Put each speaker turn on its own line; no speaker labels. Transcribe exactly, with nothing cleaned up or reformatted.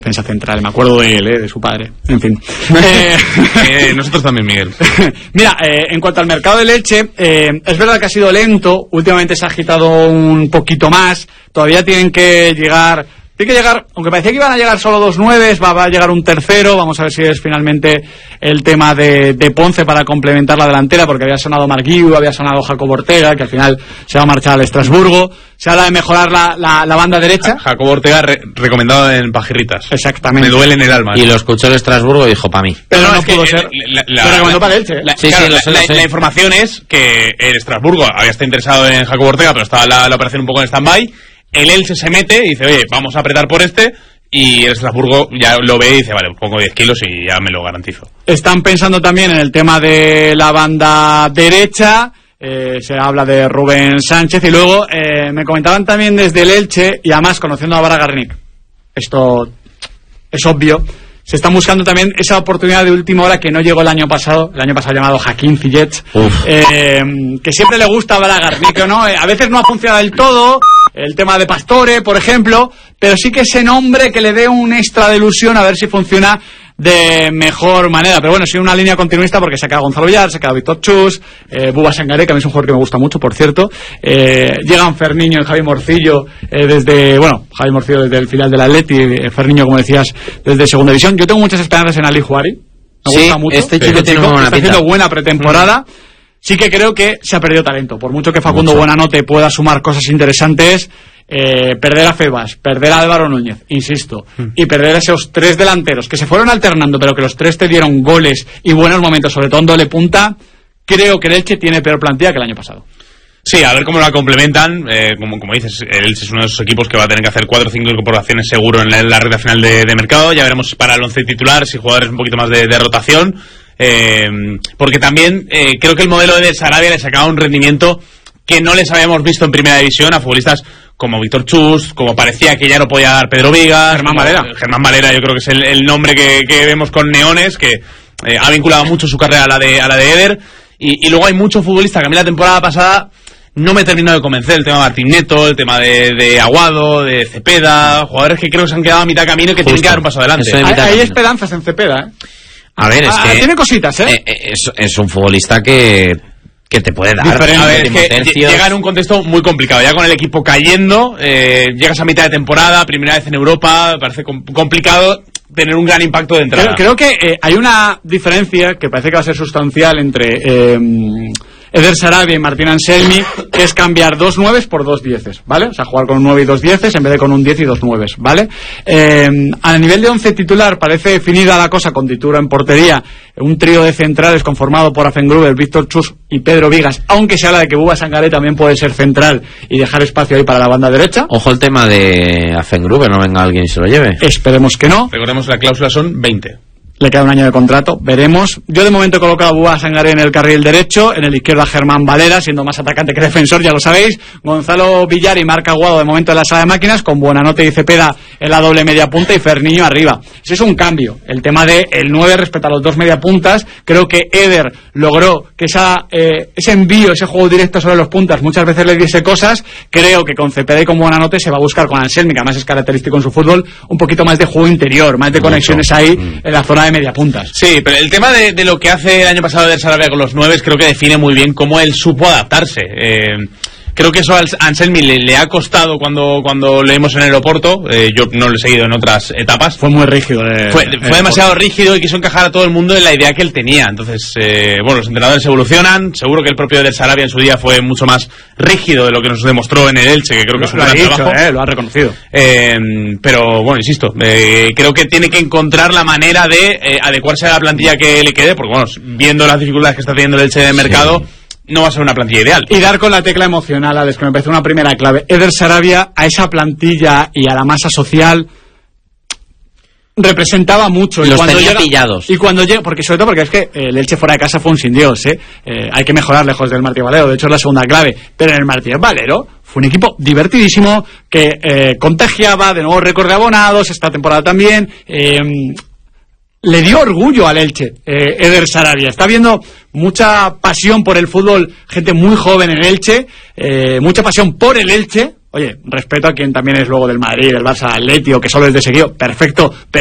defensa central, me acuerdo de él, ¿eh? De su padre, en fin. eh,
eh, nosotros también, Miguel.
Mira, eh, en cuanto al mercado del Elche, eh, es verdad que ha sido lento, últimamente se ha agitado un poquito más, todavía tienen que llegar, tienen que llegar, aunque parecía que iban a llegar solo dos nueves, va, va a llegar un tercero, vamos a ver si es finalmente el tema de, de Ponce para complementar la delantera, porque había sonado Marguiu, había sonado Jacobo Ortega, que al final se va a marchar al Estrasburgo. Se habla de mejorar la, la, la banda derecha.
Jacobo Ortega re- recomendado en Pajirritas.
Exactamente.
Me duele en el alma.
Y lo escuchó el Estrasburgo y dijo, para mí.
Pero, Pero no,
no
pudo
que,
ser.
La, la,
lo recomendó
la,
para Elche.
La,
sí,
claro,
sí, lo sé,
la,
lo sé.
la información es que el Estrasburgo había estado interesado en Jacobo Ortega, pero estaba la, la operación un poco en stand-by. El Elche se mete y dice, oye, vamos a apretar por este. Y el Estrasburgo ya lo ve y dice, vale, pongo diez kilos y ya me lo garantizo.
Están pensando también en el tema de la banda derecha. Eh, se habla de Rubén Sánchez. Y luego eh, me comentaban también desde el Elche, y además conociendo a Bragarnik, esto es obvio, se está buscando también esa oportunidad de última hora que no llegó el año pasado, el año pasado llamado Hakim Ziyech, eh, que siempre le gusta a Bragarnik, ¿no? Eh, a veces no ha funcionado del todo, el tema de Pastore, por ejemplo, pero sí que ese nombre que le dé un extra de ilusión a ver si funciona de mejor manera. Pero bueno, sí, una línea continuista, porque se ha quedado Gonzalo Villar, se ha quedado Víctor Chus, eh, Buba Sangaré, que a mí es un jugador que me gusta mucho, por cierto. Eh, llegan Ferniño y Javi Morcillo eh, desde, bueno, Javi Morcillo desde el filial del Atleti, eh, Ferniño, como decías, desde segunda división. Yo tengo muchas esperanzas en Ali Juari. Me
sí,
gusta mucho.
Este chico
este
tiene
chico
buena
está
pinta.
haciendo buena pretemporada. Mm. Sí que creo que se ha perdido talento. Por mucho que Facundo Buenanote pueda sumar cosas interesantes, Eh, perder a Febas, perder a Álvaro Núñez, insisto, mm. y perder a esos tres delanteros que se fueron alternando, pero que los tres te dieron goles y buenos momentos, sobre todo en doble punta, creo que el Elche tiene peor plantilla que el año pasado.
Sí, a ver cómo la complementan. Eh, como, como dices, el Elche es uno de esos equipos que va a tener que hacer cuatro o cinco incorporaciones seguro en la, en la recta final de, de mercado. Ya veremos para el once titular, si jugadores un poquito más de, de rotación. Eh, porque también eh, creo que el modelo de Sarabia le sacaba un rendimiento que no les habíamos visto en primera división a futbolistas como Víctor Chus, como parecía que ya no podía dar Pedro Vigas,
Germán Valera.
Germán Valera, yo creo que es el, el nombre que, que vemos con Neones, que eh, ha vinculado mucho su carrera a la de, a la de Eder. Y, y luego hay mucho futbolista que a mí la temporada pasada no me terminó de convencer, el tema de Martín Neto, el tema de, de Aguado, de Cepeda, jugadores que creo que se han quedado a mitad camino y que Justo. tienen que dar un paso adelante.
Hay, hay esperanzas en Cepeda, ¿eh?
A ver, es
ah,
que...
tiene cositas, ¿eh?
eh, eh es, es un futbolista que... que te puede dar.
Diferente. A ver, es que llega en un contexto muy complicado, ya con el equipo cayendo, eh, llegas a mitad de temporada, primera vez en Europa, parece com- complicado tener un gran impacto de entrada.
Creo, creo que eh, hay una diferencia que parece que va a ser sustancial entre eh, Eder Sarabia y Martín Anselmi, que es cambiar dos nueves por dos dieces, ¿vale? O sea, jugar con un nueve y dos dieces en vez de con un diez y dos nueves, ¿vale? Eh, a nivel de once titular parece definida la cosa con Dituro en portería, un trío de centrales conformado por Afengruber, Víctor Chus y Pedro Vigas, aunque se habla de que Buba Sangaré también puede ser central y dejar espacio ahí para la banda derecha.
Ojo el tema de Afengruber, no venga alguien y se lo lleve.
Esperemos que no.
Recordemos la cláusula son veinte.
Le queda un año de contrato, veremos. Yo de momento he colocado a Buba Sangaré en el carril derecho, en el izquierdo a Germán Valera, siendo más atacante que defensor, ya lo sabéis. Gonzalo Villar y Marc Aguado de momento en la sala de máquinas, con Buenanote y Cepeda en la doble media punta y Ferniño arriba. Ese es un cambio. El tema de el nueve respecto a los dos media puntas, creo que Eder logró que esa eh, ese envío, ese juego directo sobre los puntas muchas veces le diese cosas. Creo que con Cepeda y con Buenanote se va a buscar con Anselmi, que además es característico en su fútbol, un poquito más de juego interior, más de Mucho. conexiones ahí mm. en la zona de media puntas.
Sí, pero el tema de, de lo que hace el año pasado Eder Sarabia con los nueve creo que define muy bien cómo él supo adaptarse. Eh, creo que eso a Anselmi le, le ha costado cuando, cuando leímos en el Oporto. Eh, yo no lo he seguido en otras etapas.
Fue muy rígido. Eh,
fue fue demasiado rígido y quiso encajar a todo el mundo en la idea que él tenía. Entonces, eh, bueno, los entrenadores evolucionan. Seguro que el propio Eder Sarabia en su día fue mucho más rígido de lo que nos demostró en el Elche, que creo que es un
lo
gran
ha dicho,
trabajo.
Eh, lo ha reconocido.
Eh, pero, bueno, insisto, eh, creo que tiene que encontrar la manera de eh, adecuarse a la plantilla que le quede, porque, bueno, viendo las dificultades que está teniendo el Elche de mercado... Sí. No va a ser una plantilla ideal.
Y dar con la tecla emocional, Alex, que me parece una primera clave. Eder Sarabia, a esa plantilla y a la masa social, representaba mucho.
Los
y cuando
tenía
llega,
pillados.
Y cuando llega, porque sobre todo porque es que el Elche fuera de casa fue un sin Dios, ¿eh? Eh, hay que mejorar lejos del Martí Valero, de hecho es la segunda clave. Pero en el Martí Valero fue un equipo divertidísimo, que eh, contagiaba, de nuevo récord de abonados, esta temporada también. Eh, le dio orgullo al Elche, eh, Eder Sarabia. Está viendo mucha pasión por el fútbol, gente muy joven en Elche, eh, mucha pasión por el Elche, Oye, respeto a quien también es luego del Madrid, del Barça, Atleti, o que solo es de seguido, perfecto, pero